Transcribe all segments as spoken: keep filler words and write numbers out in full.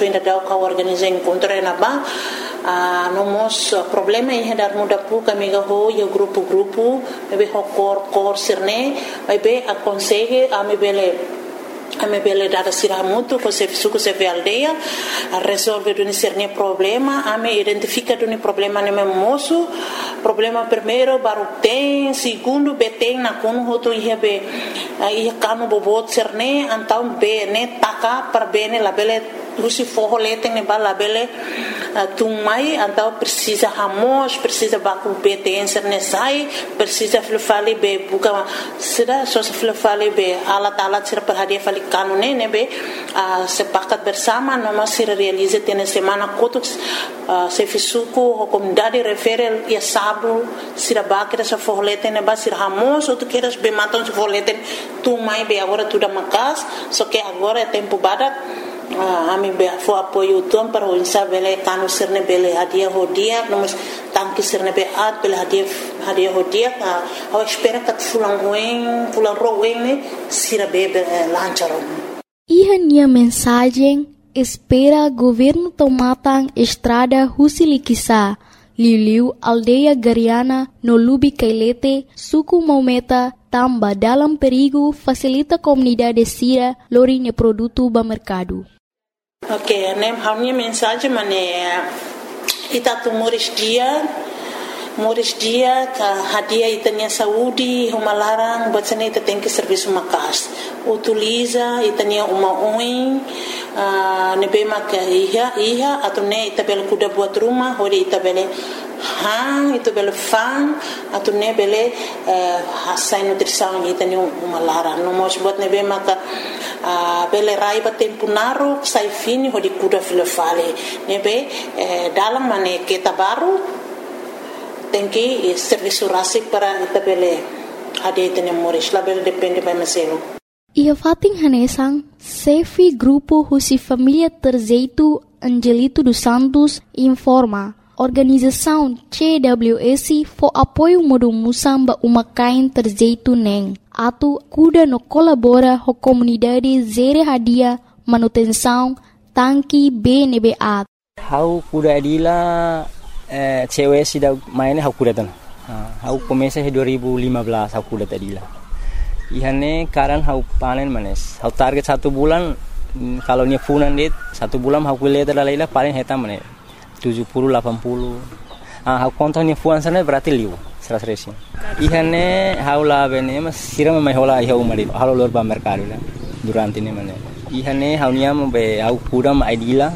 ainda dá o organizar encontro na ba a nomos problema é dar muda pu kamiga ho e o grupo grupo be ho cor cor sirne vai be aconselhe a me bele a me bele dada sira muito você suco se vê aldeia a resolve do cerne problema a me identifica do problema no meu moço problema primeiro baru tem segundo beteng na kono hoto ia be ia kanu bobot cerne antau be ne taka per bene la bele Lucy forro leteng ne bala bele tumai antau precisa hamos precisa baku beten cerne sai precisa flufali be buka sida so flufali be alat alat sira perhadia fali kanune ne be sepakat bersama noma sira realize tene semana kotuk se fisuku comunidade referel ya sabu sira bakira sa forro leteng ne ba sira hamos ou tu queres be maton se forro leteng tumai be agora tudo makas só que agora é tempo badak a mim be fo apoio tom para o insa bele kanu sirne bele hadia hodia nomos tanki sirne be at bele hadia hadia hodia a eu espero que fulang wen fulang rowen ne sira bebe lancharon. Ihania mensagem espera governo tomatang estrada Husilikisa Liliu aldeia Gariana no Lubi Kailete suku Maumeta tamba dalam perigo facilita comunidade sira lorinya produto ba mercado. Ok, nem a minha mensagem mané ita tu moris dia moris dia ka hadia itanya saúde uma larang batsane ita tem que serviço makas utiliza itanya uma oin nebe mak iha iha atune ita bel kuda buat rumah hori ita bele hang itu bele fan atune bele hasai nutrição itanya uma larang no mos buat nebe mak bele raiba tempo naru sai fini hodi kuda filofale nebe dalam mane kita baru tem que serviço rasik para itabele ade tene moris label depende by meselo. Ia fating hanesang Sefi grupo Husi Família Terzeito Angelito dos Santos informa organização C W S for apoio modo musamba umakain Terzeito neng atu kuda no colabora ho comunidade zere hadia manutenção tanki B N B A. Hau kuda adila Eh, cewek sudah mainnya aku datang. Aku komesa dua ribu lima belas aku datang tadi lah. Ihane karan aku panen manes. Aku target satu bulan kalau nya funan dit satu bulan aku lihat adalah lah paling hetam manes tujuh puluh delapan puluh. Ah aku kontaknya fuan sana berarti liu seratus resi. Ihane aku lah bene mas siram mai hola iha umari. Halo luar ba mercado lah. Durante ini manes. Ihane aku nya be aku kuda ma idila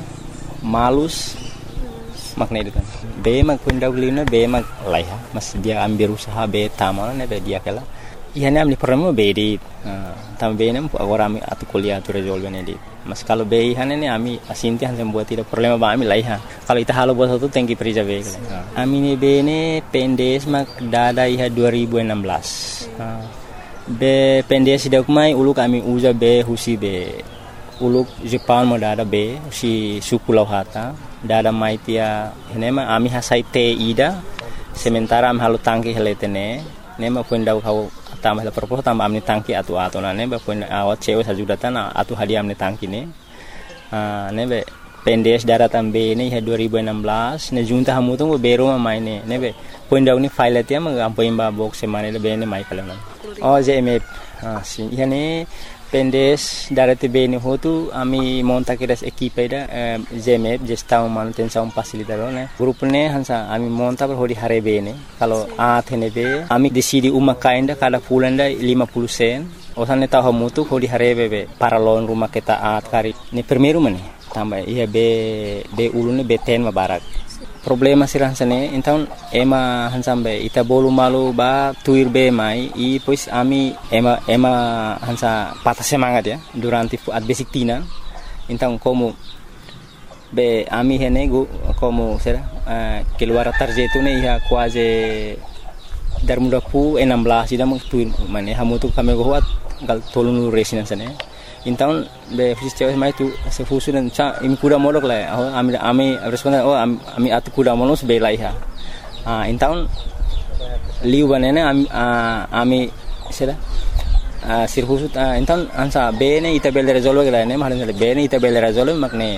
malus makna itu kan. Be mak kundau lina be mak laiha mas dia ambil usaha be tamal ne be dia kala ihane amni peremu be di tam be nem agora ami atu kuliah tu resolve ne di mas kalau be ihane ne ami asinti han sem buat tidak problema ba ami laiha kalau ita halo buat satu tengki perija be kala ami ne be ne pendes mak dada iha dua ribu enam belas be pendes dak mai uluk ami uza be husi be uluk Jepang mo dada be si suku lauhata dada maitia nema ami hasai te ida sementara am halu tangki heletene nema pundau kau tambah la propos tambah amni tangki atu atu na neba pun awat cewe sajudatan atu hadiah amni tangki ne ah nebe pendes daratan be ne dua ribu enam belas ne junta hamu tu bero ma maine nebe pundau ni file tia ma ampoin ba box semane be ne mai kala oh je me ah si yani pendes darate bene hotu ami monta kiras equipe da zeme gestão manutenção facilitador né grupo ne hansa ami monta per hodi hare bene kalau a thene be ami decidi uma kainda kada pulanda lima puluh sen osan ne tahu mutu hodi hare be para lon rumah kita at kari ni primeiro mane tambah iya be be ulune be ten mabarak problema sirah sene então ema hansambe ita bolu malu ba tuir be mai i pois ami ema ema hansa patah semangat ya durante at basic tina então como be ami hene go como será uh, keluar tarjetu ne ia quase dar muda pu enam belas ida meng tuir mane hamu tu kami go hat gal tolunu resina sene então be fisis cewek mai tu se fusu dan cha imi kuda modok la oh ami ami responden oh ami atu kuda monos be laiha ah então liu banene ami ami sera ah sir fusu então ansa be ne ita bel resolve la ne mahan be ne ita bel resolve makne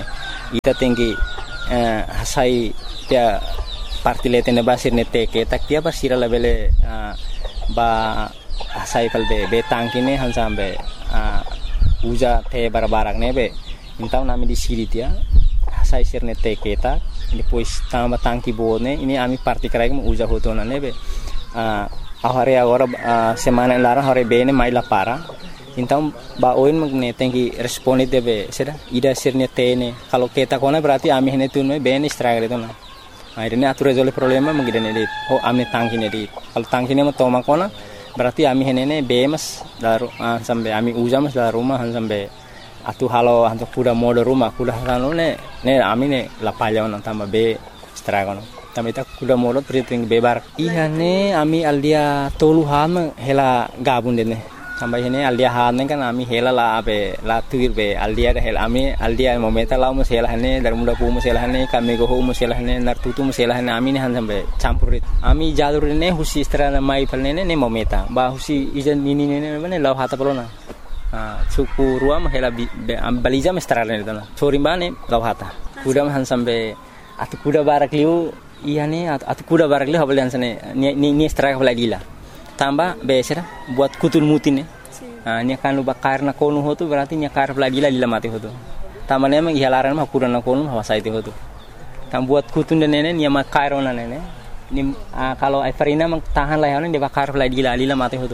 ita tinggi uh, hasai dia partile tene basir ne teke tak dia basira la bele uh, ba hasai palbe be tangkine han sambe uh, uja te barbarak ne be então nami di siri dia hasai sirne teke tak depois tamba tangki bone ini ami parti karai mo uja hotona ne be uh, ahare agora uh, semana lara hore bene mai la para então ba oin magne tengi responde debe será ida sirne tene kalau kita kona berarti ami hene tunme bene stragre tona akhirnya atu resolve problema magidene dit oh amne tangki ne dit kalau tangki ne mo toma kona berarti ami hene ne bemas daru uh, sampai ami uja mas daru rumah sampai atu halo hantu kuda modo rumah kuda halo ne ne ami ne la palya on tamba be stragono tamita kuda modo priting bebar ihane ami aldia tolu ham hela gabun dene sampai ini aldia hane kan ami hela la abe la tuir be aldia hel ami aldia momenta la mo hela hane dar muda pu mo hela hane kami go mo hela hane nar tutu mo hela hane ami ne han sampai campurit ami jalur ne husi strana mai palne ne momenta ba husi ijan nini ne ne law hata pelona ah suku ruam hela baliza mestrana ne tana chorimbane law hata kuda han sampai atu kuda barak liu iya ne atu kuda barak liu habal sane ni ni straka baladila tambah besera buat kutul mutin ne ah nya kan lu bakar na kono hotu berarti nya kar baladila lila mati hotu tamane emang ihalaran mah kuda na kono hawa saiti hotu tam buat kutun de nene nya makar ona nene ni ah, kalau Everina mang tahan layanan dia bakar baladila lila mati hotu.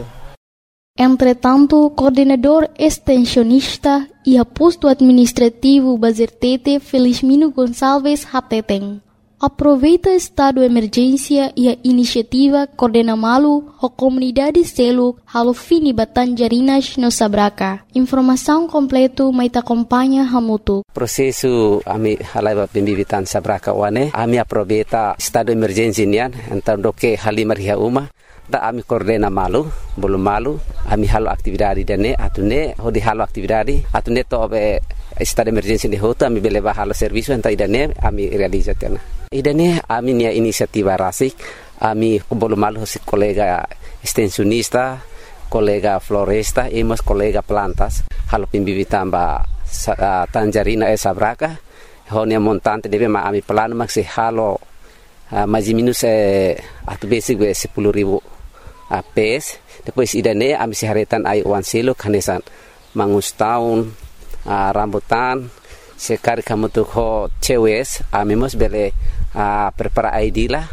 Entretanto, coordenador extensionista e aposto administrativo Bazertete Felizmino Gonçalves Hateteng aproveita estado de emergência e a iniciativa Coordena Malu a comunidade selo halo fini Batanjarinas no Sabraca. Informação completo mai te acompanha Hamutu. Prosesu ami halai pembibitan Sabraca wane ami aproveita estado de emergência nian então doke halimar hia uma da ami Coordena Malu belum malu ami halo aktividade dene atune hodi halo aktividade atune to be estado de emergência de hoto ami beleva halo serviço então idane ami realiza tena idane ami nia inisiativa rasik ami belum malu si kolega extensionista kolega floresta e mas kolega plantas halo pimbibitan ba uh, Tanjarina e Sabraca honia montante debe ma ami plano maksi halo uh, mais minus eh, atu basic be sepuluh ribu uh, pes depois idane ami siharetan ai wan selo kanesan mangus tahun uh, rambutan sekali kamu tuh ho cewes ami mos bele uh, prepara I D lah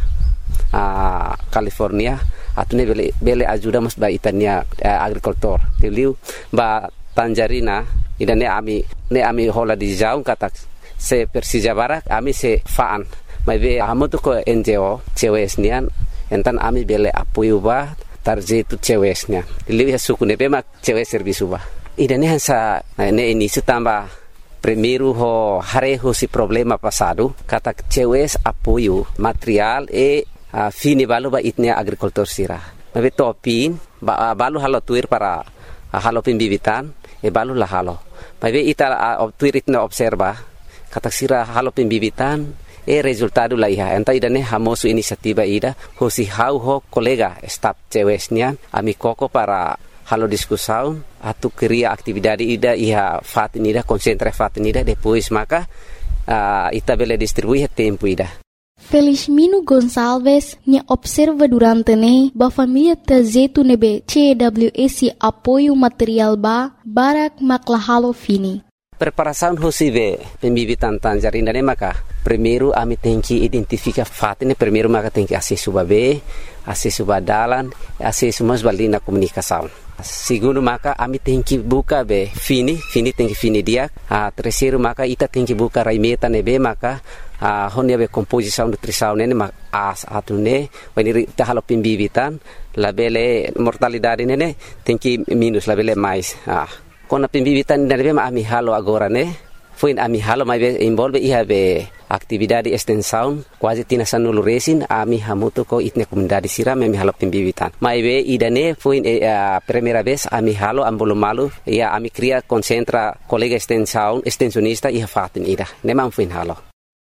uh, California atune bele bele ajuda mos ba itania uh, agricultor teliu ba Tanjarina idane ami ne ami hola di jaung kata se Persija Barak ami se faan mai be amu tuh ko N G O cewes nian entan ami bele apoio ba tarjetu cewesnya teliu ya suku ne be mak cewes servisu ba idane hansa ne ini sutamba primeiro ho hareho si problema passado kata cewes apoio material e uh, fini balu ba itnia agricultor sira mabe topin ba uh, balu halo tuir para uh, halo pimbibitan e balu la halo mabe ita uh, tuir itna observa kata sira halo pimbibitan e resultado la iha enta idane hamosu inisiativa ida ho si hau ho kolega staff cewesnya ami koko para halo discussão atu queria atividade ida iha fatinida concentra fatinida depois maka uh, ita bele distribuir tempo ida. Felizmino Gonçalves nya observa durante ne ba família trazetu nebe C W S apoio material ba barak makla halo fini. Preparação hosive pembibitan Tanjarina ne maka primeiro ami tem que identificar fatine primeiro maka tem que acesso ba be acesso ba dalan acesso mas balina comunicação. Segundo maka ami tem que buka be fini fini tem que fini dia a terceiro maka ita tem que buka raimeta nebe maka a honia be composição nutrição nene mak as atune wani ta halo pimbibitan labele mortalidade nene tem que minus labele mais ah kona pimbibitan nebe ma ami halo agora ne foi ami halo mai be involve iha be atividade extensão quase tina sanulu resin ami hamuto ko itne comunidade sira me halo pimbibitan mai be idane foi a primeira vez ami halo ambolo malu ia ami cria concentra colega extensão extensionista iha fatin ida ne mam foi halo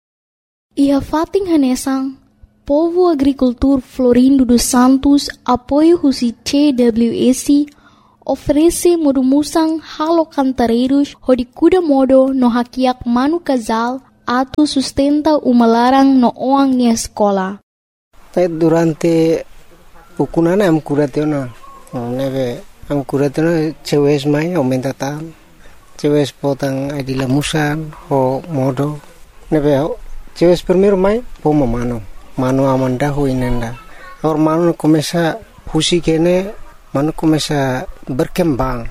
iha fatin hanesang Povo Agricultor Florindo dos Santos apoio husi C W S oferece modo musang halo cantareiros hodi kuda modo no hakiak manu casal atau sustenta umalarang no oang nia sekolah. Tapi durante pukunana am kuratena, nebe am kuratena cewek mai aumenta tan, cewek potang adila musan ho modo, nebe cewek primero mai pomo mano, mano amanda ho inenda, or mano começa husi kene, mano começa berkembang,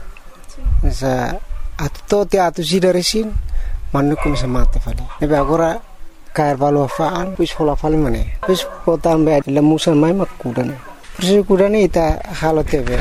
sa atau te atu sida resin, mano começa mate fali, nebe agora kair balu afaan, pus hola fali mane, pus potang be adila musan mai mak kudane. Persi kudane ita halo tebe,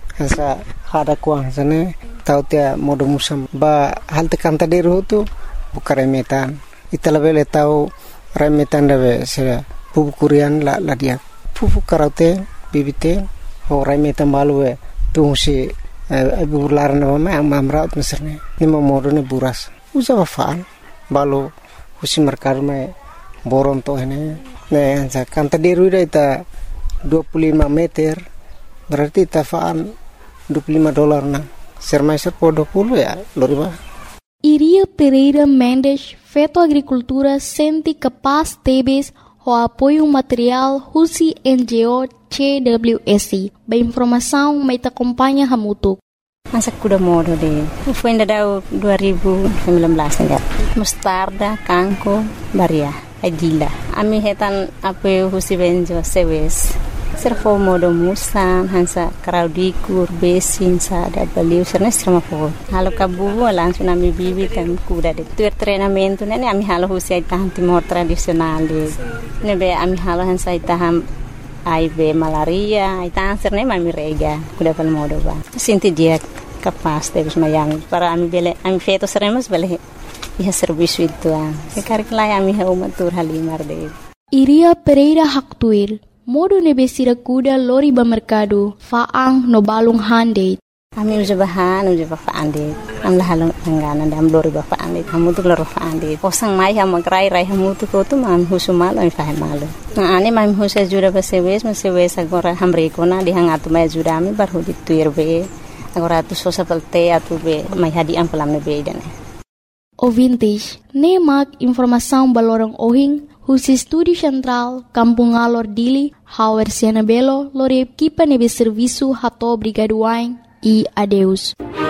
sa hada kuang sana, tau te modo musam ba hal te kanta deru tu buka remetan, ita lebele tau remetan debe se pupu kurian la la dia, pupu karaute bibite, ho remetan balu e tu si ibu laran nama am amraut meserne, ni modo ne buras, usa afaan balu husi merkar me boron to hene, ne ansa kanta deru ita dua puluh lima meter, berarti tafaan dua puluh lima dolar na. Sermaiser po dua puluh ya, loriba. Iria Pereira Mendes, Feto Agricultura, senti capaz tebes o apoio material Husi N G O C W S I. Ba informação mai te acompanha hamutuk. Masa kuda modo de. Foi ainda deu dua ribu sembilan belas enggak. Mustarda, kangko, baria, adila. Ami hetan apoio Husi Benjo sewes. Servo modo musan hansa kraudikur besin sada baliu serna serma po. Halo kabu langsung ami bibi tam kuda de. Tuer treinamento nene ami halo Husi itaham timor tradisionale. Nebe ami halo hansa itaham I B malaria, itaham serna ami rega kuda pal modo ba. Sinti dia capaz de mayang para ami bele ami feto seremos bele iha serviço itu ah. Kekarik lai ami ha umatur halimar de. Iria Pereira Haktuil, modo nebesira kuda lori ba mercado, faang no balong handate. Ami uja bahan uja ba faande. Am lahalong anggana dam lori ba faande. Hamu tu loro faande. Posang mai ha magrai rai hamu tu ko tu mam husumal ai fahe malu. Na ani mam husa jura ba sewes ma sewes agora hamre ko na dihangatu mai jura ami bar hudi tuirbe. Agora tu sosa pelte atu be mai hadi am pelam ne be dane. O vintage, ne mak informação balorang ohing, Husi Estúdio Central, Kampung Alor Dili, Hauer Siena Belo, lore equipa nebe serviço hato brigaduain e adeus.